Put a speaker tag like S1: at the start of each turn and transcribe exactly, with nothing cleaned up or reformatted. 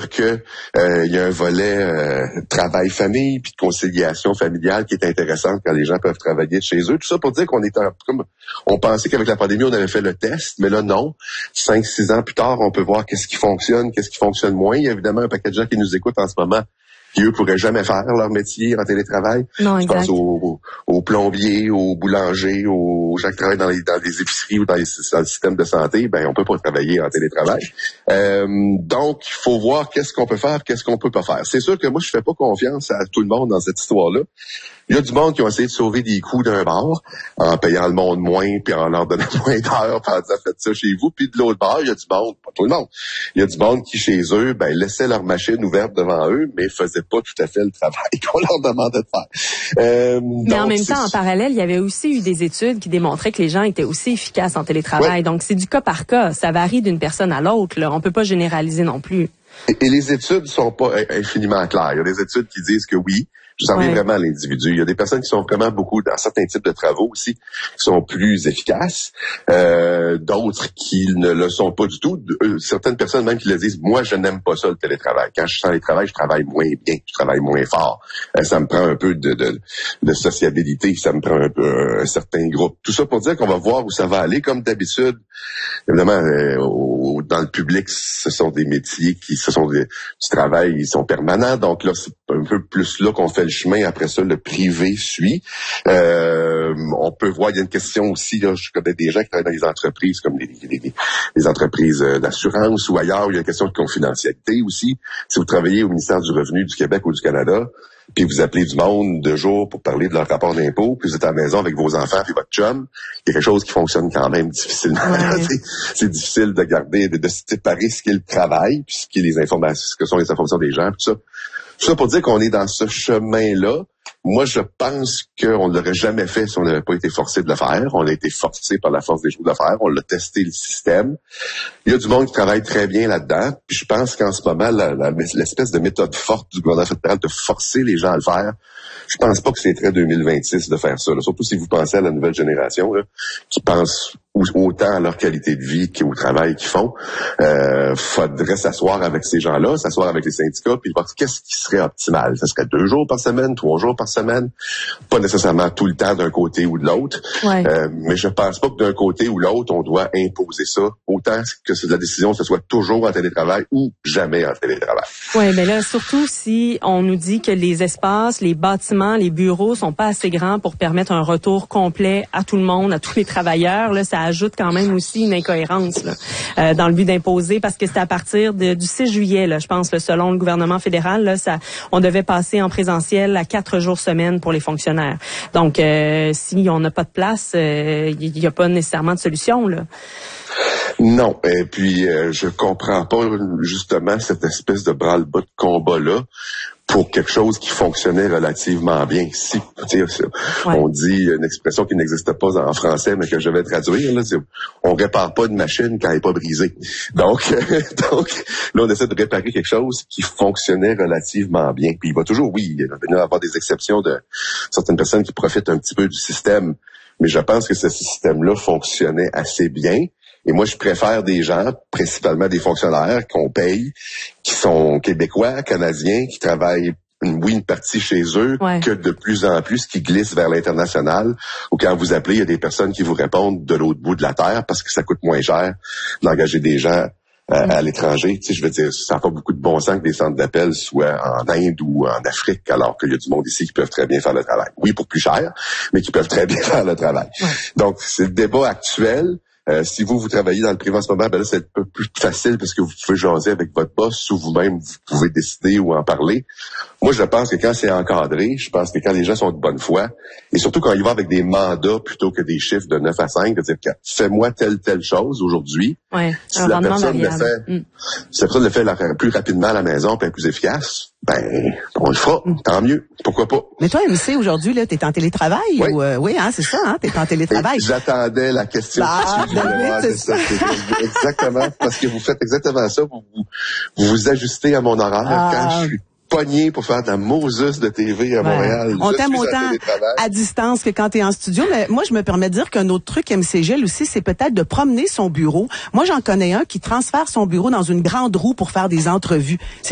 S1: sûr que euh, il y a un volet euh, travail-famille puis de conciliation familiale qui est intéressante quand les gens peuvent travailler de chez eux. Tout ça pour dire qu'on est en, comme on pensait qu'avec la pandémie on avait fait le test, mais là non. Cinq, six ans plus tard, on peut voir qu'est-ce qui fonctionne, qu'est-ce qui fonctionne moins. Il y a évidemment un paquet de gens qui nous écoutent en ce moment qui, eux, pourraient jamais faire leur métier en télétravail.
S2: Non,
S1: Je pense aux, aux plombiers, aux boulangers, aux gens qui travaillent dans les, dans les épiceries ou dans, les, dans le système de santé. Ben, on peut pas travailler en télétravail. Euh, donc, il faut voir qu'est-ce qu'on peut faire, qu'est-ce qu'on peut pas faire. C'est sûr que moi, je fais pas confiance à tout le monde dans cette histoire-là. Il y a du monde qui ont essayé de sauver des coûts d'un bord en payant le monde moins puis en leur donnant moins d'heures en disant faites ça chez vous. Puis de l'autre bord, il y a du monde, pas tout le monde, il y a du monde qui chez eux, ben laissaient leur machine ouverte devant eux, mais faisaient pas tout à fait le travail qu'on leur demandait de faire. Euh,
S2: mais donc, en même temps, en parallèle, il y avait aussi eu des études qui démontraient que les gens étaient aussi efficaces en télétravail. Ouais. Donc c'est du cas par cas, ça varie d'une personne à l'autre. Là. On peut pas généraliser non plus.
S1: Et, et les études sont pas infiniment claires. Il y a des études qui disent que oui. Ça revient ouais. vraiment à l'individu. Il y a des personnes qui sont vraiment beaucoup dans certains types de travaux aussi, qui sont plus efficaces, euh, d'autres qui ne le sont pas du tout. Euh, certaines personnes même qui le disent, moi je n'aime pas ça le télétravail. Quand je suis en télétravail, je travaille moins bien, je travaille moins fort. Euh, ça me prend un peu de, de, de sociabilité, ça me prend un peu un certain groupe. Tout ça pour dire qu'on va voir où ça va aller. Comme d'habitude, évidemment, euh, au, dans le public, ce sont des métiers qui, ce sont des, du travail, ils sont permanents. Donc là, c'est un peu plus là qu'on fait le chemin. Après ça, le privé suit. Euh, on peut voir, il y a une question aussi, là, je connais des gens qui travaillent dans les entreprises, comme les, les, les entreprises d'assurance ou ailleurs, il y a une question de confidentialité aussi. Si vous travaillez au ministère du Revenu du Québec ou du Canada, puis vous appelez du monde de jour pour parler de leur rapport d'impôt, puis vous êtes à la maison avec vos enfants puis votre chum, il y a quelque chose qui fonctionne quand même difficilement. Ouais. c'est, c'est difficile de garder, de, de séparer ce qu'est le travail, puis ce qui est les informations, ce que sont les informations des gens, tout ça. Tout ça pour dire qu'on est dans ce chemin-là. Moi, je pense qu'on ne l'aurait jamais fait si on n'avait pas été forcé de le faire. On a été forcé par la force des choses de le faire. On l'a testé, le système. Il y a du monde qui travaille très bien là-dedans. Puis je pense qu'en ce moment, la, la, l'espèce de méthode forte du gouvernement fédéral de forcer les gens à le faire, je pense pas que c'est très deux mille vingt-six de faire ça. Là. Surtout si vous pensez à la nouvelle génération là, qui pense autant à leur qualité de vie qu'au travail qu'ils font. Euh, faudrait s'asseoir avec ces gens-là, s'asseoir avec les syndicats, puis voir qu'est-ce qui serait optimal. Ça serait deux jours par semaine, trois jours par semaine, pas nécessairement tout le temps d'un côté ou de l'autre. Ouais. Euh, mais je pense pas que d'un côté ou l'autre, on doit imposer ça. Autant que la décision ce soit toujours en télétravail ou jamais en télétravail.
S2: Oui, mais là, surtout si on nous dit que les espaces, les bâtiments, les bureaux sont pas assez grands pour permettre un retour complet à tout le monde, à tous les travailleurs, là, ça ajoute quand même aussi une incohérence là, euh, dans le but d'imposer, parce que c'est à partir de, du six juillet, là, je pense, là, selon le gouvernement fédéral, là, ça, on devait passer en présentiel à quatre jours semaine pour les fonctionnaires. Donc, euh, si on n'a pas de place, il euh, n'y a pas nécessairement de solution, là.
S1: Non, et puis euh, je comprends pas justement cette espèce de branle-bas de combat-là pour quelque chose qui fonctionnait relativement bien. Si, tu sais, ouais. on dit une expression qui n'existe pas en français, mais que je vais traduire, là, c'est, on répare pas une machine quand elle est pas brisée. Donc, euh, donc, là, on essaie de réparer quelque chose qui fonctionnait relativement bien. Puis il va toujours, oui, il va venir avoir des exceptions de certaines personnes qui profitent un petit peu du système, mais je pense que ce système-là fonctionnait assez bien. Et moi, je préfère des gens, principalement des fonctionnaires qu'on paye, qui sont québécois, canadiens, qui travaillent, oui, une partie chez eux, ouais. que de plus en plus qui glissent vers l'international, ou quand vous appelez, il y a des personnes qui vous répondent de l'autre bout de la terre parce que ça coûte moins cher d'engager des gens euh, mm. à l'étranger. Tu sais, je veux dire, ça n'a pas beaucoup de bon sens que des centres d'appel soient en Inde ou en Afrique, alors qu'il y a du monde ici qui peuvent très bien faire le travail. Oui, pour plus cher, mais qui peuvent très bien faire le travail. Ouais. Donc, c'est le débat actuel. Euh, si vous, vous travaillez dans le privé en ce moment, ben là, c'est un peu plus facile parce que vous pouvez jaser avec votre boss ou vous-même, vous pouvez décider ou en parler. Moi, je pense que quand c'est encadré, je pense que quand les gens sont de bonne foi, et surtout quand ils vont avec des mandats plutôt que des chiffres de neuf à cinq, de dire, fais-moi telle, telle chose aujourd'hui.
S2: Ouais,
S1: si la personne le fait, mm. si la personne le fait plus rapidement à la maison et plus efficace, ben, on le fera, mm. tant mieux. Pourquoi pas?
S3: Mais toi, M C, aujourd'hui, là, t'es en télétravail?
S1: Oui,
S3: ou, euh, oui, hein, c'est ça, hein, t'es en télétravail.
S1: Et j'attendais la question.
S3: Bah,
S1: ben oui, c'est ça. ça. Exactement, parce que vous faites exactement ça, vous vous, vous, vous ajustez à mon horaire ah. quand je suis pogné pour faire de la Moses de T V à ouais. Montréal.
S3: On t'aime autant à distance que quand tu es en studio. Mais moi, je me permets de dire qu'un autre truc M C G L aussi, c'est peut-être de promener son bureau. Moi, j'en connais un qui transfère son bureau dans une grande roue pour faire des entrevues.